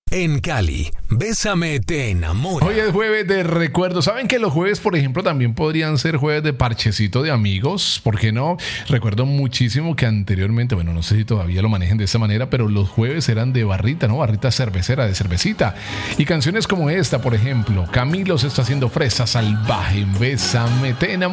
En Cali, Bésame te enamora. Hoy es jueves de recuerdos. ¿Saben que los jueves, por ejemplo, también podrían ser jueves de parchecito de amigos? ¿Por qué no? Recuerdo muchísimo que anteriormente, bueno, no sé si todavía lo manejen de esta manera, pero los jueves eran de barrita, ¿no? Barrita cervecera, de cervecita. Y canciones como esta, por ejemplo, Camilo se está haciendo fresa salvaje, Bésame te enamora.